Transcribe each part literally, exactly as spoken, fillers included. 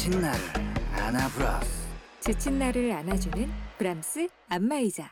지친 나를 안아브라스. 지친 나를 안아주는 브람스 안마의자.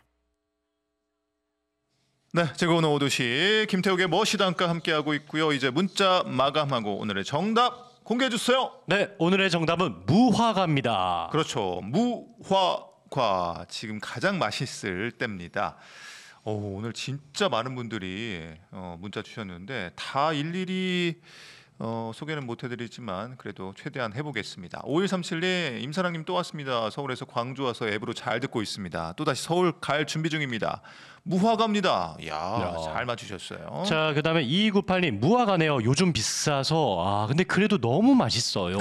네, 즐거운 오후 두 시 김태욱의 멋이단과 함께하고 있고요. 이제 문자 마감하고 오늘의 정답 공개해 주세요. 네, 오늘의 정답은 무화과입니다. 그렇죠. 무화과 지금 가장 맛있을 때입니다. 오, 오늘 진짜 많은 분들이 어, 문자 주셨는데 다 일일이 어, 소개는 못 해드리지만 그래도 최대한 해보겠습니다. 오일삼칠님 임사랑님 또 왔습니다. 서울에서 광주 와서 앱으로 잘 듣고 있습니다. 또다시 서울 갈 준비 중입니다. 무화과입니다. 이야, 야. 잘 맞추셨어요. 자, 그다음에 이이구팔님 무화과네요. 요즘 비싸서. 아, 근데 그래도 너무 맛있어요.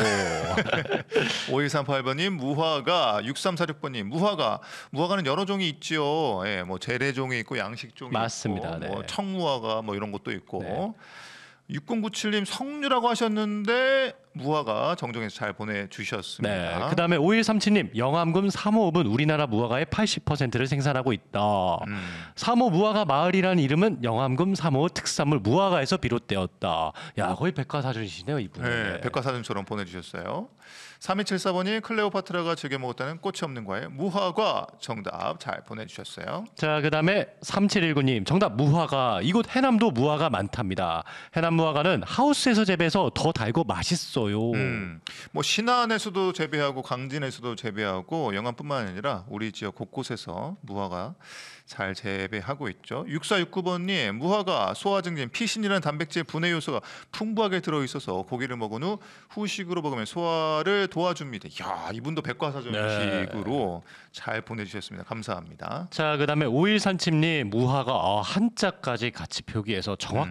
오일삼팔번님 무화과, 육삼사육번님 무화과. 무화과는 여러 종이 있지요. 예, 뭐 재래종이 있고 양식종이 맞습니다. 있고 뭐 네. 청무화과 뭐 이런 것도 있고. 네. 육공구칠님 석류라고 하셨는데 무화과 정정해서 잘 보내주셨습니다. 네. 그다음에 오일삼칠님 영암군 삼호읍은 우리나라 무화과의 팔십 퍼센트를 생산하고 있다. 음. 삼호 무화과 마을이라는 이름은 영암군 삼호 특산물 무화과에서 비롯되었다. 야, 거의 백과사전이시네요, 이분. 네, 백과사전처럼 보내주셨어요. 삼이칠사번이 클레오파트라가 즐겨 먹었다는 꽃이 없는 과일 무화과 정답 잘 보내주셨어요. 자, 그다음에 삼칠일구님 정답 무화과. 이곳 해남도 무화과 많답니다. 해남 무화과는 하우스에서 재배해서 더 달고 맛있어요. 음, 뭐 신안에서도 재배하고 강진에서도 재배하고 영암뿐만 아니라 우리 지역 곳곳에서 무화과 잘 재배하고 있죠. 육사육구번님 무화과 소화 증진 피신이라는 단백질 분해 요소가 풍부하게 들어있어서 고기를 먹은 후 후식으로 먹으면 소화를 도와줍니다. 야, 이분도 백과사전식으로 네. 잘 보내주셨습니다. 감사합니다. 자, 그다음에 오일삼칠님 무화과 아, 한자까지 같이 표기해서 정확.